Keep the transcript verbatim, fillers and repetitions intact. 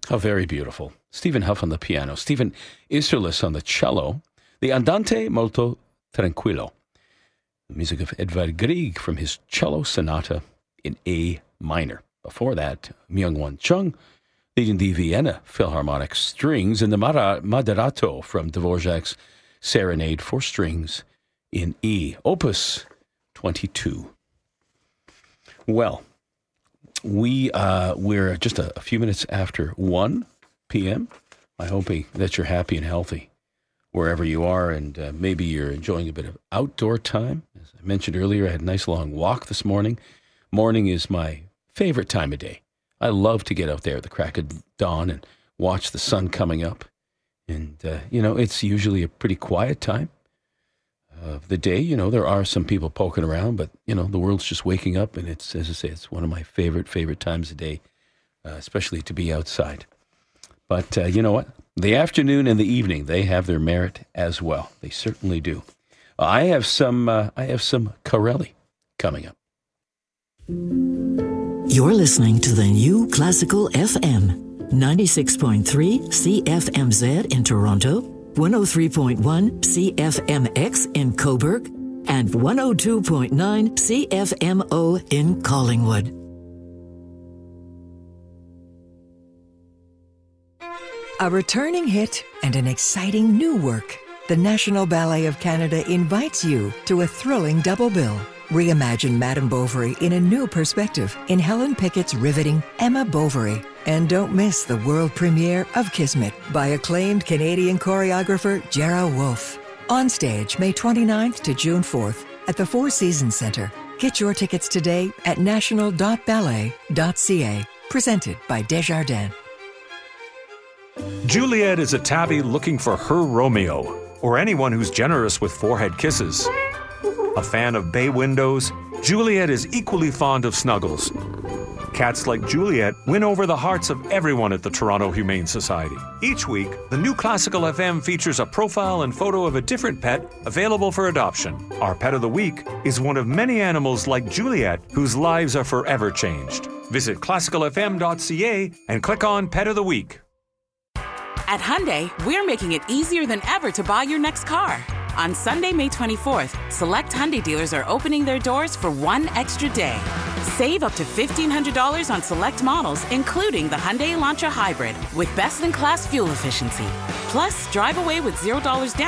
How very beautiful. Stephen Huff on the piano, Stephen Isserlis on the cello, the Andante molto tranquillo, the music of Edvard Grieg from his cello sonata in A minor. Before that, Myung-Won Chung leading the Vienna Philharmonic Strings and the Moderato from Dvorak's Serenade for Strings in E, Opus twenty-two. Well, we, uh, we're just a, a few minutes after one p.m. I'm hoping that you're happy and healthy wherever you are, and uh, maybe you're enjoying a bit of outdoor time. As I mentioned earlier, I had a nice long walk this morning. Morning is my favorite time of day. I love to get out there at the crack of dawn and watch the sun coming up. And, uh, you know, it's usually a pretty quiet time of the day. You know, there are some people poking around, but, you know, the world's just waking up. And it's, as I say, it's one of my favorite, favorite times of day, uh, especially to be outside. But uh, you know what? The afternoon and the evening, they have their merit as well. They certainly do. I have some, uh, I have some Corelli coming up. You're listening to the new Classical F M, ninety-six point three C F M Z in Toronto, one oh three point one C F M X in Cobourg, and one oh two point nine C F M O in Collingwood. A returning hit and an exciting new work. The National Ballet of Canada invites you to a thrilling double bill. Reimagine Madame Bovary in a new perspective in Helen Pickett's riveting Emma Bovary. And don't miss the world premiere of Kismet by acclaimed Canadian choreographer Jera Wolf. On stage May twenty-ninth to June fourth at the Four Seasons Centre. Get your tickets today at national dot ballet dot c a. Presented by Desjardins. Juliet is a tabby looking for her Romeo, or anyone who's generous with forehead kisses. A fan of bay windows, Juliet is equally fond of snuggles. Cats like Juliet win over the hearts of everyone at the Toronto Humane Society. Each week, the new Classical F M features a profile and photo of a different pet available for adoption. Our Pet of the Week is one of many animals like Juliet whose lives are forever changed. Visit classical f m dot c a and click on Pet of the Week. At Hyundai, we're making it easier than ever to buy your next car. On Sunday, May twenty-fourth, select Hyundai dealers are opening their doors for one extra day. Save up to fifteen hundred dollars on select models, including the Hyundai Elantra Hybrid, with best-in-class fuel efficiency. Plus, drive away with zero dollars down